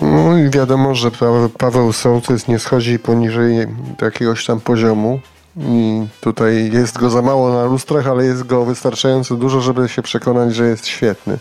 No i wiadomo, że Paweł Sołtys nie schodzi poniżej jakiegoś tam poziomu. I tutaj jest go za mało na lustrach, ale jest go wystarczająco dużo, żeby się przekonać, że jest świetny.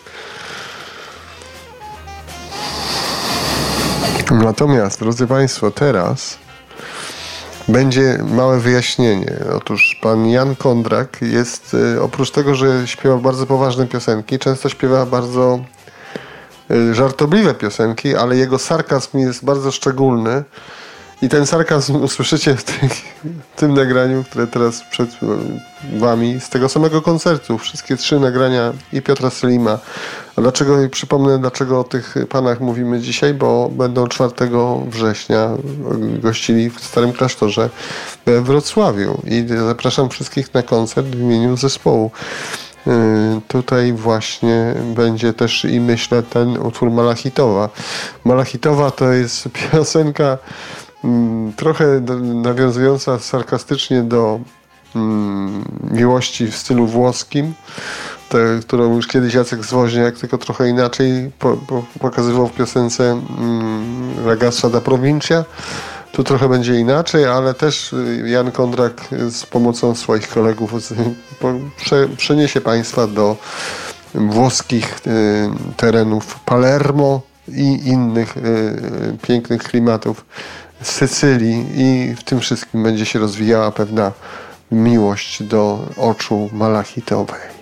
Natomiast, drodzy Państwo, teraz będzie małe wyjaśnienie. Otóż pan Jan Kondrak jest, oprócz tego, że śpiewa bardzo poważne piosenki, często śpiewa bardzo żartobliwe piosenki, ale jego sarkazm jest bardzo szczególny. I ten sarkazm usłyszycie w tym nagraniu, które teraz przed wami, z tego samego koncertu. Wszystkie 3 nagrania i Piotra Selima. A dlaczego, przypomnę, dlaczego o tych panach mówimy dzisiaj, bo będą 4 września gościli w Starym Klasztorze we Wrocławiu. I zapraszam wszystkich na koncert w imieniu zespołu. Tutaj właśnie będzie też i myślę ten utwór Malachitowa. Malachitowa to jest piosenka trochę nawiązująca sarkastycznie do miłości w stylu włoskim, którą już kiedyś Jacek Zwoźniak, tylko trochę inaczej pokazywał w piosence Ragazza da Provincia. Tu trochę będzie inaczej, ale też Jan Kondrak z pomocą swoich kolegów przeniesie Państwa do włoskich terenów Palermo i innych pięknych klimatów Sycylii i w tym wszystkim będzie się rozwijała pewna miłość do oczu malachitowej.